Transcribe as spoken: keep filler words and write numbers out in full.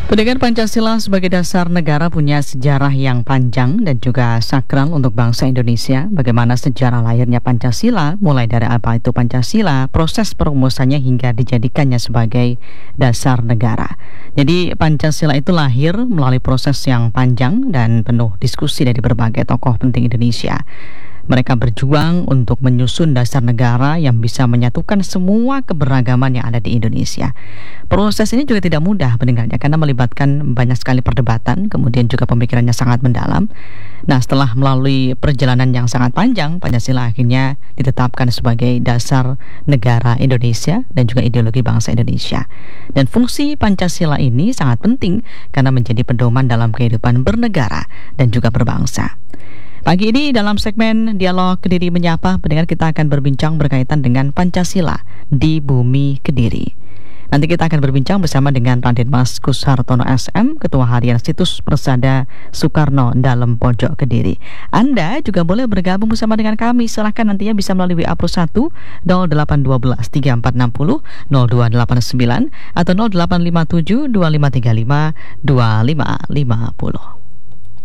Pendidikan Pancasila sebagai dasar negara punya sejarah yang panjang dan juga sakral untuk bangsa Indonesia. Bagaimana sejarah lahirnya Pancasila, mulai dari apa itu Pancasila, proses perumusannya hingga dijadikannya sebagai dasar negara. Jadi Pancasila itu lahir melalui proses yang panjang dan penuh diskusi dari berbagai tokoh penting Indonesia. Mereka berjuang untuk menyusun dasar negara yang bisa menyatukan semua keberagaman yang ada di Indonesia. Proses ini juga tidak mudah pendengarnya karena melibatkan banyak sekali perdebatan, kemudian juga pemikirannya sangat mendalam. Nah, setelah melalui perjalanan yang sangat panjang, Pancasila akhirnya ditetapkan sebagai dasar negara Indonesia dan juga ideologi bangsa Indonesia. Dan fungsi Pancasila ini sangat penting karena menjadi pedoman dalam kehidupan bernegara dan juga berbangsa. Pagi ini dalam segmen Dialog Kediri Menyapa, pendengar, kita akan berbincang berkaitan dengan Pancasila di Bumi Kediri. Nanti kita akan berbincang bersama dengan Raden Mas Kushartono S M, Ketua Harian Situs Persada Soekarno Dalem Pojok Kediri. Anda juga boleh bergabung bersama dengan kami. Silahkan nantinya bisa melalui W A plus satu nol delapan satu dua tiga empat enam nol nol dua delapan sembilan atau nol delapan lima tujuh dua lima tiga lima dua lima lima nol.